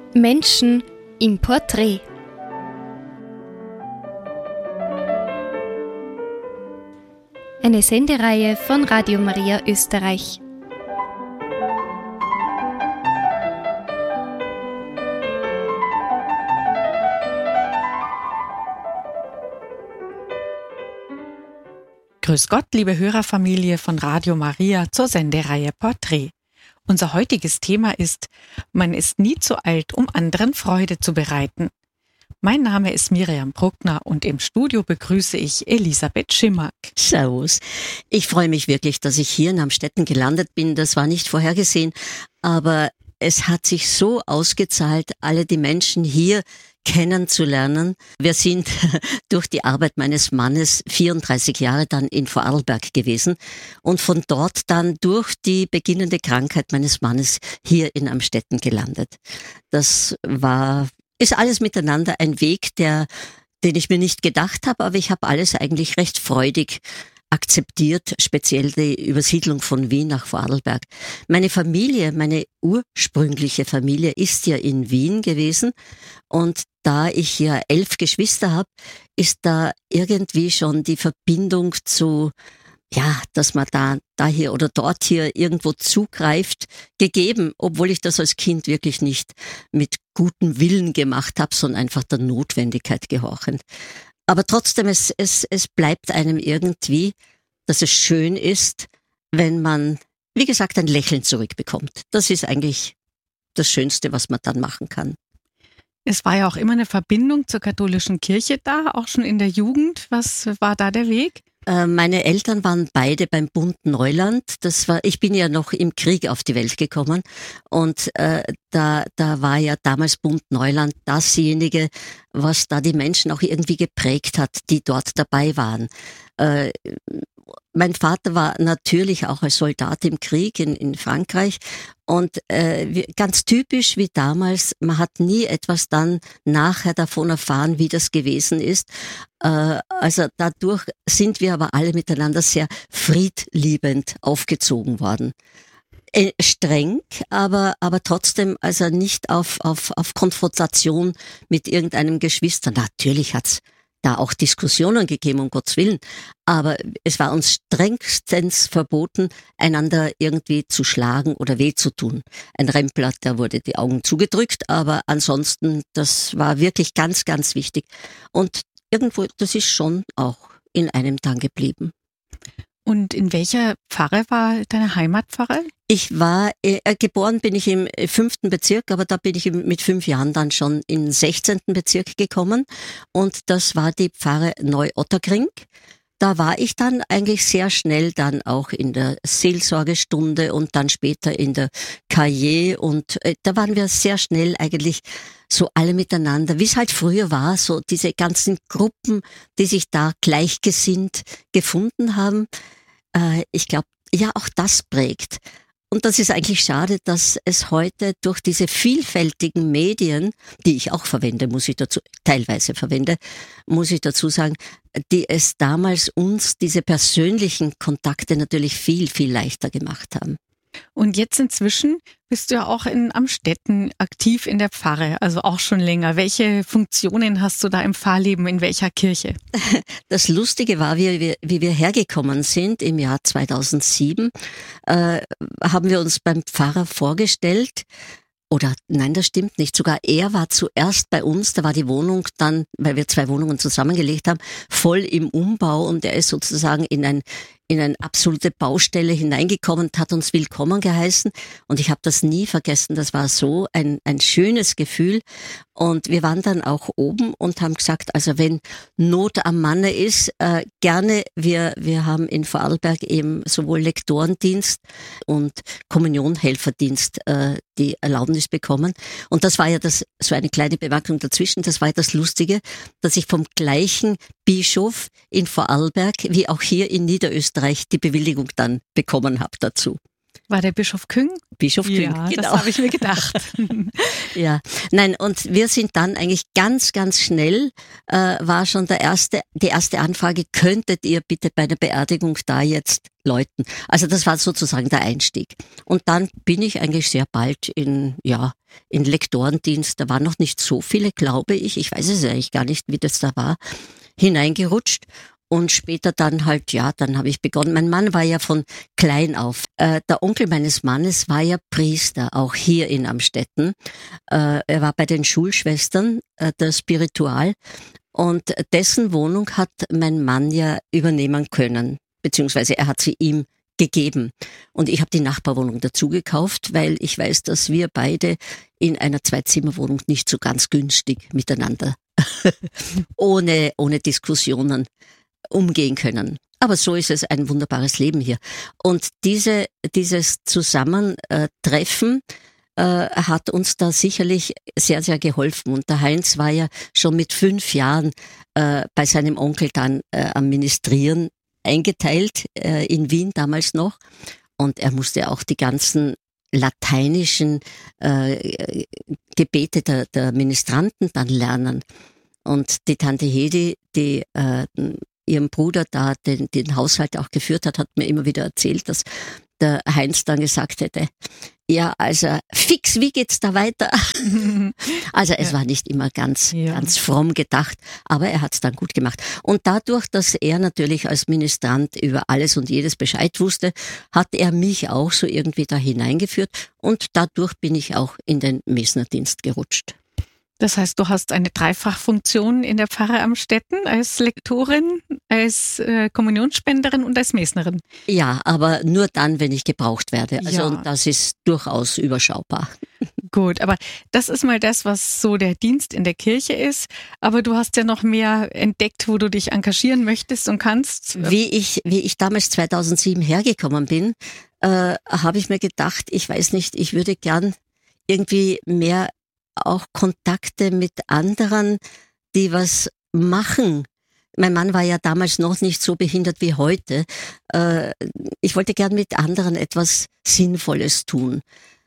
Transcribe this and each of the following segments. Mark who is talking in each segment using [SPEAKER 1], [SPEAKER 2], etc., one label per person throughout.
[SPEAKER 1] Menschen im Porträt. Eine Sendereihe von Radio Maria Österreich.
[SPEAKER 2] Grüß Gott, liebe Hörerfamilie von Radio Maria zur Sendereihe Porträt. Unser heutiges Thema ist: Man ist nie zu alt, um anderen Freude zu bereiten. Mein Name ist Miriam Bruckner und im Studio begrüße ich Elisabeth Schimmack.
[SPEAKER 3] Servus. Ich freue mich wirklich, dass ich hier in Amstetten gelandet bin. Das war nicht vorhergesehen, aber es hat sich so ausgezahlt, alle die Menschen hier kennenzulernen. Wir sind durch die Arbeit meines Mannes 34 Jahre dann in Vorarlberg gewesen und von dort dann durch die beginnende Krankheit meines Mannes hier in Amstetten gelandet. Ist alles miteinander ein Weg, den ich mir nicht gedacht habe, aber ich habe alles eigentlich recht freudig akzeptiert, speziell die Übersiedlung von Wien nach Vorarlberg. Meine Familie, meine ursprüngliche Familie ist ja in Wien gewesen und da ich ja 11 Geschwister habe, ist da irgendwie schon die Verbindung zu, dass man da hier oder dort hier irgendwo zugreift, gegeben, obwohl ich das als Kind wirklich nicht mit gutem Willen gemacht habe, sondern einfach der Notwendigkeit gehorchend. Aber trotzdem, es bleibt einem irgendwie, dass es schön ist, wenn man, wie gesagt, ein Lächeln zurückbekommt. Das ist eigentlich das Schönste, was man dann machen kann.
[SPEAKER 2] Es war ja auch immer eine Verbindung zur katholischen Kirche da, auch schon in der Jugend. Was war da der Weg?
[SPEAKER 3] Meine Eltern waren beide beim Bund Neuland. Ich bin ja noch im Krieg auf die Welt gekommen und da war ja damals Bund Neuland dasjenige, was da die Menschen auch irgendwie geprägt hat, die dort dabei waren. Mein Vater war natürlich auch als Soldat im Krieg in Frankreich und ganz typisch wie damals, man hat nie etwas dann nachher davon erfahren, wie das gewesen ist. Also dadurch sind wir aber alle miteinander sehr friedliebend aufgezogen worden. Streng, aber trotzdem also nicht auf Konfrontation mit irgendeinem Geschwister. Natürlich hat's da auch Diskussionen gegeben, um Gottes Willen, aber es war uns strengstens verboten, einander irgendwie zu schlagen oder weh zu tun. Ein Rempler, da wurde die Augen zugedrückt, aber ansonsten, das war wirklich ganz, ganz wichtig. Und irgendwo, das ist schon auch in einem dann geblieben.
[SPEAKER 2] Und in welcher Pfarre war deine Heimatpfarre?
[SPEAKER 3] Ich war, geboren bin ich im 5. Bezirk, aber da bin ich mit 5 Jahren dann schon in den 16. Bezirk gekommen und das war die Pfarre Neu-Ottakring. Da war ich dann eigentlich sehr schnell dann auch in der Seelsorgestunde und dann später in der Cahier und da waren wir sehr schnell eigentlich so alle miteinander, wie es halt früher war, so diese ganzen Gruppen, die sich da gleichgesinnt gefunden haben. Ich glaube, ja, auch das prägt. Und das ist eigentlich schade, dass es heute durch diese vielfältigen Medien, die ich auch verwende, teilweise verwende, muss ich dazu sagen, die es damals uns diese persönlichen Kontakte natürlich viel, viel leichter gemacht haben.
[SPEAKER 2] Und jetzt inzwischen bist du ja auch in Amstetten aktiv in der Pfarre, also auch schon länger. Welche Funktionen hast du da im Pfarrleben, in welcher Kirche?
[SPEAKER 3] Das Lustige war, wie wir hergekommen sind im Jahr 2007, haben wir uns beim Pfarrer vorgestellt. Oder nein, das stimmt nicht. Sogar er war zuerst bei uns, da war die Wohnung dann, weil wir 2 Wohnungen zusammengelegt haben, voll im Umbau und er ist sozusagen in eine absolute Baustelle hineingekommen und hat uns willkommen geheißen und ich habe das nie vergessen, das war so ein schönes Gefühl und wir waren dann auch oben und haben gesagt, also wenn Not am Manne ist, gerne, wir haben in Vorarlberg eben sowohl Lektorendienst und Kommunionhelferdienst die Erlaubnis bekommen und das war ja so eine kleine Bemerkung dazwischen, das war ja das Lustige, dass ich vom gleichen Bischof in Vorarlberg wie auch hier in Niederösterreich die Bewilligung dann bekommen habe dazu.
[SPEAKER 2] War der Bischof Küng?
[SPEAKER 3] Bischof Küng,
[SPEAKER 2] ja,
[SPEAKER 3] genau.
[SPEAKER 2] Das habe ich mir gedacht.
[SPEAKER 3] Ja, nein, und wir sind dann eigentlich ganz, ganz schnell, war schon die erste Anfrage, könntet ihr bitte bei der Beerdigung da jetzt läuten? Also das war sozusagen der Einstieg. Und dann bin ich eigentlich sehr bald in Lektorendienst, da waren noch nicht so viele, glaube ich weiß es eigentlich gar nicht, wie das da war, hineingerutscht. Und später dann halt, dann habe ich begonnen. Mein Mann war ja von klein auf. Der Onkel meines Mannes war ja Priester, auch hier in Amstetten. Er war bei den Schulschwestern, der Spiritual. Und dessen Wohnung hat mein Mann ja übernehmen können, beziehungsweise er hat sie ihm gegeben. Und ich habe die Nachbarwohnung dazu gekauft, weil ich weiß, dass wir beide in einer Zweizimmerwohnung nicht so ganz günstig miteinander ohne Diskussionen umgehen können. Aber so ist es ein wunderbares Leben hier. Und dieses Zusammentreffen hat uns da sicherlich sehr, sehr geholfen. Und der Heinz war ja schon mit 5 Jahren bei seinem Onkel dann am Ministrieren eingeteilt, in Wien damals noch. Und er musste auch die ganzen lateinischen Gebete der Ministranten dann lernen. Und die Tante Hedi, die ihrem Bruder da den Haushalt auch geführt hat mir immer wieder erzählt, dass der Heinz dann gesagt hätte, ja, also fix, wie geht's da weiter? Also es war nicht immer ganz fromm gedacht, aber er hat's dann gut gemacht. Und dadurch, dass er natürlich als Ministrant über alles und jedes Bescheid wusste, hat er mich auch so irgendwie da hineingeführt und dadurch bin ich auch in den Mesnerdienst gerutscht.
[SPEAKER 2] Das heißt, du hast eine Dreifachfunktion in der Pfarre Amstetten als Lektorin, als Kommunionsspenderin und als Mesnerin.
[SPEAKER 3] Ja, aber nur dann, wenn ich gebraucht werde. Also und das ist durchaus überschaubar.
[SPEAKER 2] Gut, aber das ist mal das, was so der Dienst in der Kirche ist. Aber du hast ja noch mehr entdeckt, wo du dich engagieren möchtest und kannst.
[SPEAKER 3] Wie ich damals 2007 hergekommen bin, habe ich mir gedacht, ich weiß nicht, ich würde gern irgendwie mehr auch Kontakte mit anderen, die was machen. Mein Mann war ja damals noch nicht so behindert wie heute. Ich wollte gern mit anderen etwas Sinnvolles tun.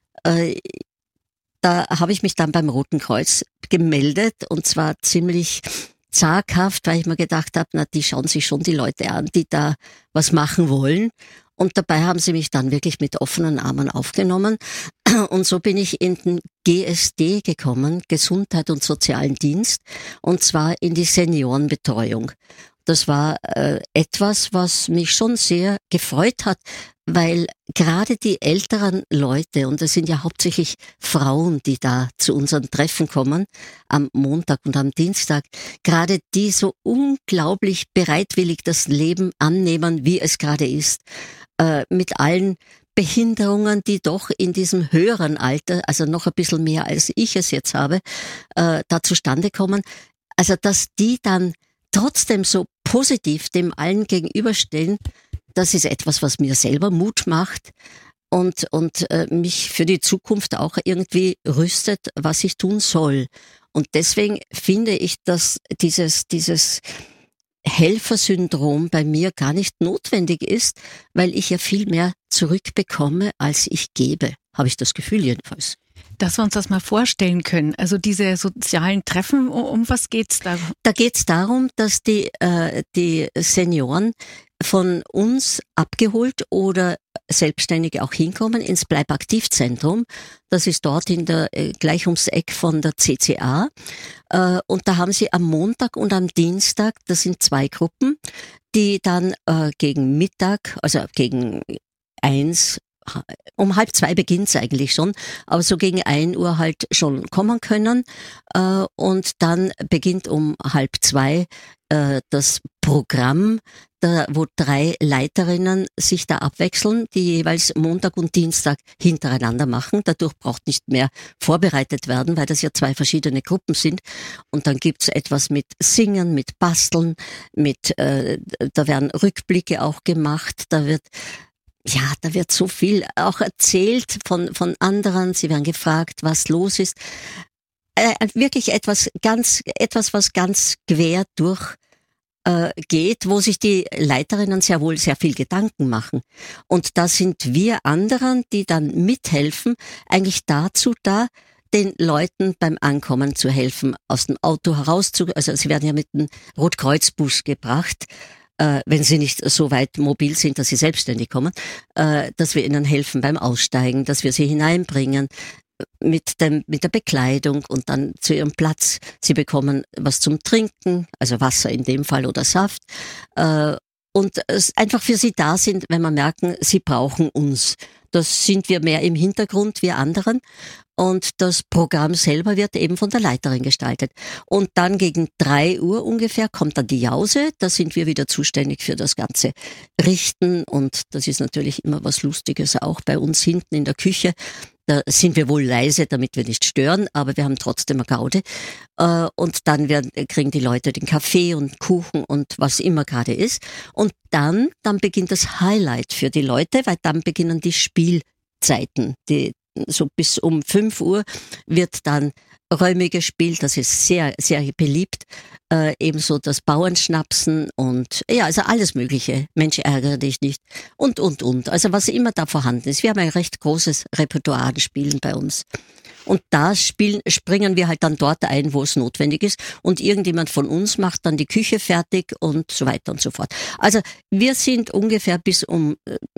[SPEAKER 3] Da habe ich mich dann beim Roten Kreuz gemeldet und zwar ziemlich zaghaft, weil ich mir gedacht habe, na, die schauen sich schon die Leute an, die da was machen wollen. Und dabei haben sie mich dann wirklich mit offenen Armen aufgenommen. Und so bin ich in den GSD gekommen, Gesundheit und Sozialen Dienst, und zwar in die Seniorenbetreuung. Das war etwas, was mich schon sehr gefreut hat, weil gerade die älteren Leute, und das sind ja hauptsächlich Frauen, die da zu unseren Treffen kommen, am Montag und am Dienstag, gerade die so unglaublich bereitwillig das Leben annehmen, wie es gerade ist, mit allen Behinderungen, die doch in diesem höheren Alter, also noch ein bisschen mehr als ich es jetzt habe, da zustande kommen. Also dass die dann trotzdem so positiv dem allen gegenüberstehen, das ist etwas, was mir selber Mut macht und mich für die Zukunft auch irgendwie rüstet, was ich tun soll. Und deswegen finde ich, dass dieses Helfersyndrom bei mir gar nicht notwendig ist, weil ich ja viel mehr zurückbekomme, als ich gebe, habe ich das Gefühl jedenfalls.
[SPEAKER 2] Dass wir uns das mal vorstellen können. Also diese sozialen Treffen, um was geht's da?
[SPEAKER 3] Da geht's darum, dass die Senioren von uns abgeholt oder Selbstständige auch hinkommen ins Bleibaktivzentrum. Das ist dort gleich ums Eck von der CCA. Und da haben sie am Montag und am Dienstag, das sind 2 Gruppen, die dann gegen Mittag, also gegen 1, um 1:30 beginnt's eigentlich schon, aber so gegen 1 Uhr halt schon kommen können. Und dann beginnt um 1:30 das Programm, wo 3 Leiterinnen sich da abwechseln, die jeweils Montag und Dienstag hintereinander machen. Dadurch braucht nicht mehr vorbereitet werden, weil das ja 2 verschiedene Gruppen sind. Und dann gibt's etwas mit Singen, mit Basteln, da werden Rückblicke auch gemacht, da wird so viel auch erzählt von anderen. Sie werden gefragt, was los ist. Wirklich etwas, was ganz quer durch geht, wo sich die Leiterinnen sehr wohl sehr viel Gedanken machen. Und da sind wir anderen, die dann mithelfen, eigentlich dazu da, den Leuten beim Ankommen zu helfen, aus dem Auto also sie werden ja mit dem Rotkreuzbus gebracht, wenn sie nicht so weit mobil sind, dass sie selbstständig kommen, dass wir ihnen helfen beim Aussteigen, dass wir sie hineinbringen mit der Bekleidung und dann zu ihrem Platz. Sie bekommen was zum Trinken, also Wasser in dem Fall oder Saft, und einfach für sie da sind, wenn wir merken, sie brauchen uns. Das sind wir mehr im Hintergrund, wir anderen. Und das Programm selber wird eben von der Leiterin gestaltet. Und dann gegen 3 Uhr ungefähr kommt dann die Jause. Da sind wir wieder zuständig für das ganze Richten. Und das ist natürlich immer was Lustiges, auch bei uns hinten in der Küche. Da sind wir wohl leise, damit wir nicht stören, aber wir haben trotzdem eine Gaude. Und dann kriegen die Leute den Kaffee und Kuchen und was immer gerade ist. Und dann beginnt das Highlight für die Leute, weil dann beginnen die Spielzeiten. So bis um 5 Uhr wird dann Räume gespielt, das ist sehr, sehr beliebt. Ebenso das Bauernschnapsen und ja, also alles Mögliche. Mensch, ärgere dich nicht. Und. Also was immer da vorhanden ist. Wir haben ein recht großes Repertoire an Spielen bei uns. Und da springen wir halt dann dort ein, wo es notwendig ist. Und irgendjemand von uns macht dann die Küche fertig und so weiter und so fort. Also wir sind ungefähr bis um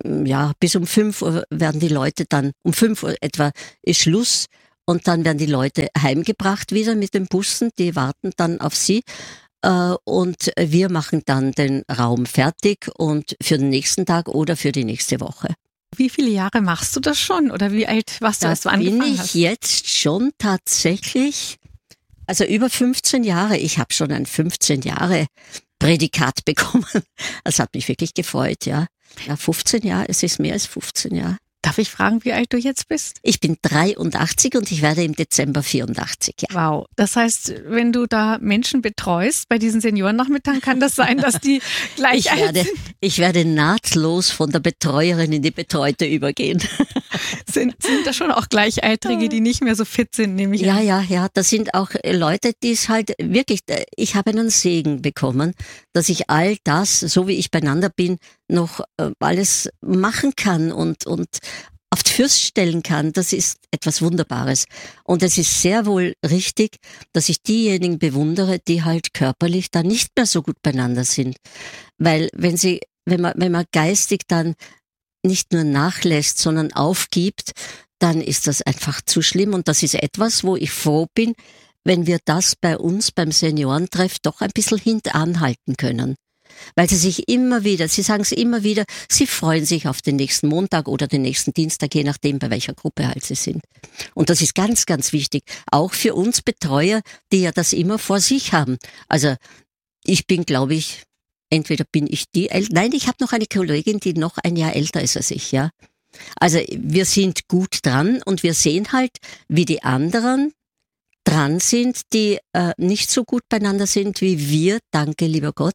[SPEAKER 3] 5 Uhr werden die Leute dann, um 5 Uhr etwa ist Schluss. Und dann werden die Leute heimgebracht wieder mit den Bussen, die warten dann auf sie. Und wir machen dann den Raum fertig und für den nächsten Tag oder für die nächste Woche.
[SPEAKER 2] Wie viele Jahre machst du das schon? Oder wie alt warst du, als du angefangen hast?
[SPEAKER 3] Bin ich jetzt schon tatsächlich, also über 15 Jahre. Ich habe schon ein 15 Jahre Prädikat bekommen. Das hat mich wirklich gefreut, ja. Ja, 15 Jahre, es ist mehr als 15 Jahre.
[SPEAKER 2] Darf ich fragen, wie alt du jetzt bist?
[SPEAKER 3] Ich bin 83 und ich werde im Dezember 84, ja.
[SPEAKER 2] Wow, das heißt, wenn du da Menschen betreust bei diesen Seniorennachmittagen, kann das sein, dass die gleich
[SPEAKER 3] Ich werde nahtlos von der Betreuerin in die Betreute übergehen.
[SPEAKER 2] Sind da schon auch Gleichaltrige, die nicht mehr so fit sind, nehme ich an?
[SPEAKER 3] Ja, das sind auch Leute, die es halt wirklich, ich habe einen Segen bekommen, dass ich all das, so wie ich beieinander bin, noch alles machen kann und auf die Füße stellen kann. Das ist etwas Wunderbares. Und es ist sehr wohl richtig, dass ich diejenigen bewundere, die halt körperlich dann nicht mehr so gut beieinander sind. Weil wenn man geistig dann nicht nur nachlässt, sondern aufgibt, dann ist das einfach zu schlimm. Und das ist etwas, wo ich froh bin, wenn wir das bei uns beim Seniorentreff doch ein bisschen hintanhalten können. Weil sie sagen es immer wieder, sie freuen sich auf den nächsten Montag oder den nächsten Dienstag, je nachdem, bei welcher Gruppe halt sie sind. Und das ist ganz, ganz wichtig. Auch für uns Betreuer, die ja das immer vor sich haben. Also ich bin, glaube ich, entweder bin ich nein, ich habe noch eine Kollegin, die noch ein Jahr älter ist als ich, ja. Also wir sind gut dran und wir sehen halt, wie die anderen dran sind, die nicht so gut beieinander sind wie wir, danke lieber Gott,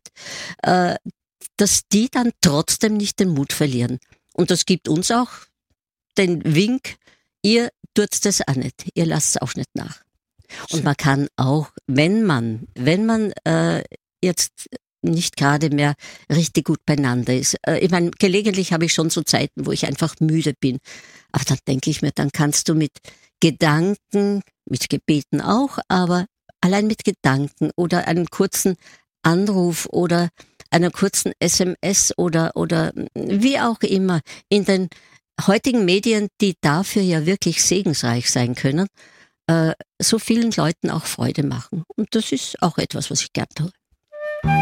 [SPEAKER 3] dass die dann trotzdem nicht den Mut verlieren. Und das gibt uns auch den Wink, ihr tut das auch nicht, ihr lasst es auch nicht nach. Und man kann auch, wenn man jetzt nicht gerade mehr richtig gut beieinander ist. Ich meine, gelegentlich habe ich schon so Zeiten, wo ich einfach müde bin. Aber dann denke ich mir, dann kannst du mit Gedanken, mit Gebeten auch, aber allein mit Gedanken oder einem kurzen Anruf oder einer kurzen SMS oder wie auch immer in den heutigen Medien, die dafür ja wirklich segensreich sein können, so vielen Leuten auch Freude machen. Und das ist auch etwas, was ich gern tue.